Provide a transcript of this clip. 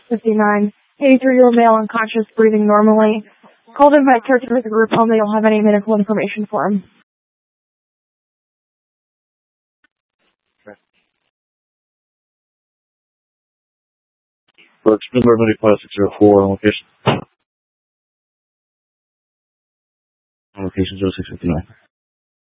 0659. 83-year-old male unconscious, breathing normally. Called in by caregiver of the group home. They don't have any medical information for him. Brooks, number 50604 on location. On location 0659.